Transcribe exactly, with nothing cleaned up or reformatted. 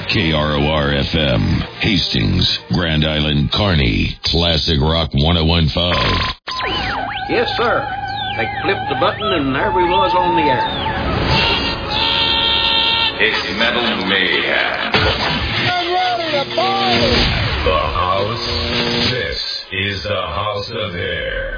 K R O R F M, Hastings, Grand Island, Kearney, Classic Rock one oh one point five. Yes, sir. They flipped the button and there we was on the air. It's Metal Mayhem. I'm ready to party! The house. This is the House of Hair.